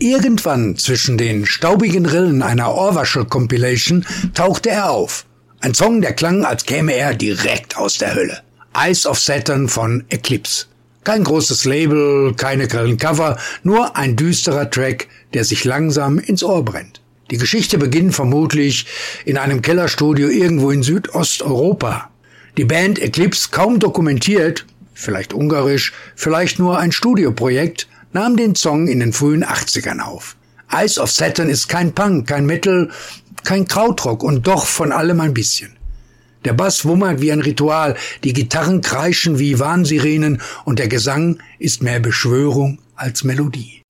irgendwann zwischen den staubigen Rillen einer Ohrwaschel-Compilation tauchte er auf. Ein Song, der klang, als käme er direkt aus der Hölle. Eyes of Saturn von Eclipse. Kein großes Label, keine grellen Cover, nur ein düsterer Track, der sich langsam ins Ohr brennt. Die Geschichte beginnt vermutlich in einem Kellerstudio irgendwo in Südosteuropa. Die Band Eclipse, kaum dokumentiert, vielleicht ungarisch, vielleicht nur ein Studioprojekt, nahm den Song in den frühen 80ern auf. Eyes of Saturn ist kein Punk, kein Metal, kein Krautrock und doch von allem ein bisschen. Der Bass wummert wie ein Ritual, die Gitarren kreischen wie Warnsirenen und der Gesang ist mehr Beschwörung als Melodie.